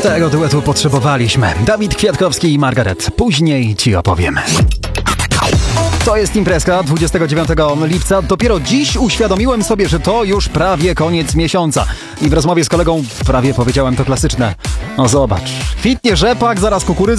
Tego duetu potrzebowaliśmy. Dawid Kwiatkowski i Margaret. Później ci opowiem. To jest imprezka 29 lipca. Dopiero dziś uświadomiłem sobie, że to już prawie koniec miesiąca. I w rozmowie z kolegą prawie powiedziałem to klasyczne. No zobacz, kwitnie rzepak, zaraz kukurydza.